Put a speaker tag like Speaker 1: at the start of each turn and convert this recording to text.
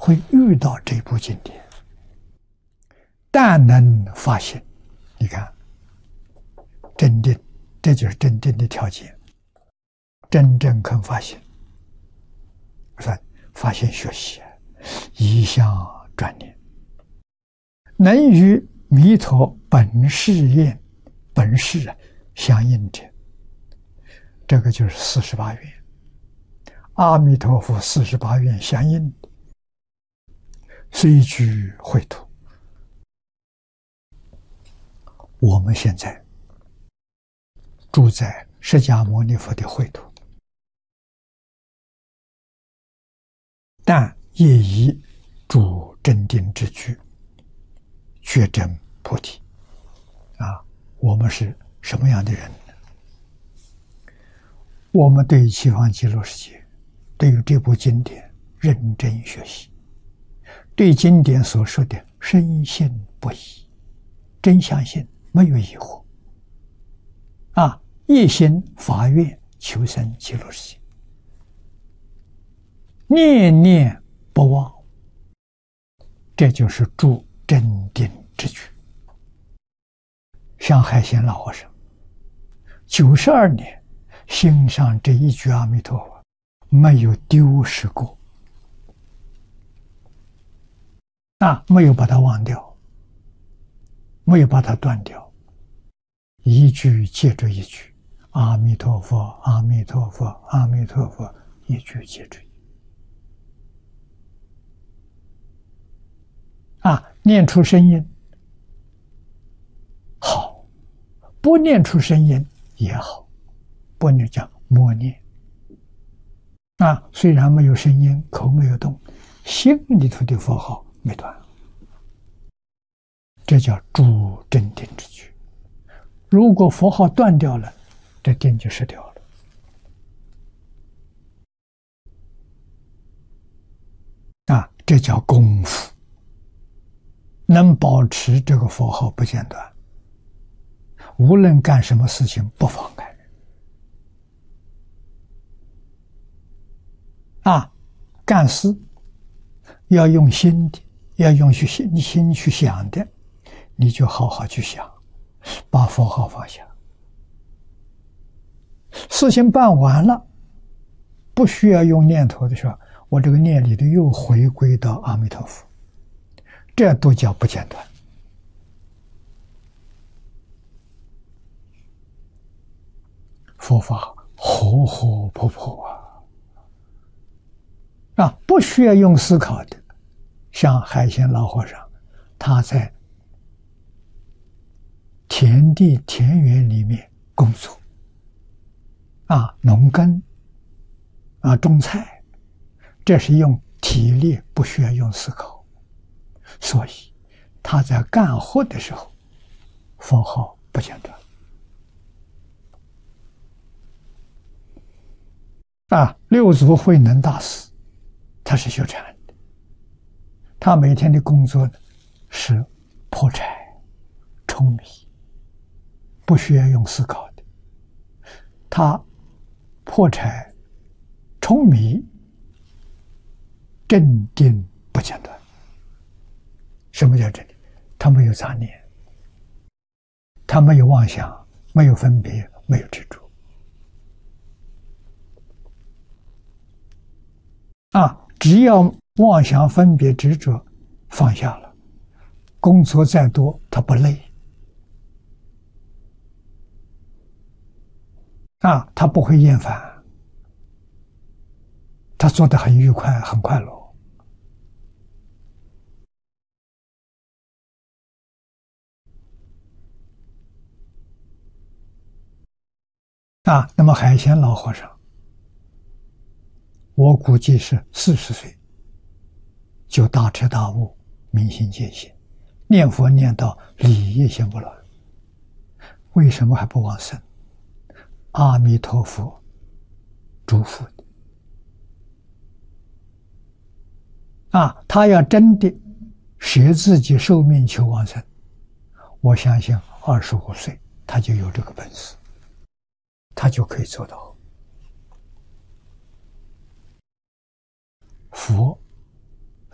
Speaker 1: 会遇到这部经典。但能发现，你看，真定，这就是真定的条件。真正肯发现，发现学习，一向专念，能与弥陀本誓愿、本誓相应者，这个就是48愿。阿弥陀佛48愿相应，虽居秽土。我们现在住在释迦牟尼佛的秽土，但业已住真定之居，觉证菩提。我们是什么样的人呢？我们对于西方极乐世界，对于这部经典认真学习，对经典所说的深信不疑，真相信，没有疑惑。一心发愿求生极乐世界，念念不忘，这就是住真定之居。像海鲜老和尚92年心上这一句阿弥陀佛没有丢失过，没有把它忘掉，没有把它断掉，一句接着一句，阿弥陀佛，阿弥陀佛，阿弥陀佛，一句接着一句。念出声音好，不念出声音也好，不念讲默念。虽然没有声音，口没有动，心里头的佛号没断，这叫住真定之居。如果佛号断掉了，这定就失掉了。这叫功夫，能保持这个佛号不间断，无论干什么事情不妨碍。干事要用心的，要用心去想的，你就好好去想，把佛号放下。事情办完了，不需要用念头的时候，我这个念里头又回归到阿弥陀佛，这都叫不间断。佛法活活泼泼不需要用思考的。像海鲜老和尚，他在田地田园里面工作，农耕，种菜，这是用体力，不需要用思考，所以他在干活的时候，佛号不间断。六祖慧能大师，他是学禅的，他每天的工作呢是破柴、舂米，不需要用思考的。他破柴、舂米，正定不间断。什么叫正定？他没有杂念，他没有妄想，没有分别，没有执着。只要妄想分别执着放下了，工作再多他不累，他不会厌烦，他做得很愉快，很快乐。那么海鲜老和尚，我估计是40岁就大彻大悟，明心见性，念佛念到理业心不乱。为什么还不往生？阿弥陀佛嘱咐的。他要真的舍自己寿命求往生，我相信25岁他就有这个本事，他就可以做到。佛